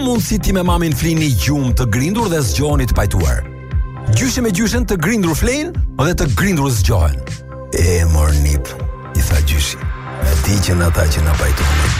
Mundësi ti me mamin flini gjumë të grindur dhe zgjoheni të pajtuar. Gjyshe me gjyshen të grindur flenë dhe të grindur zgjohen. E mor nip, i tha gjyshi, me ti që në ata që në pajtonin.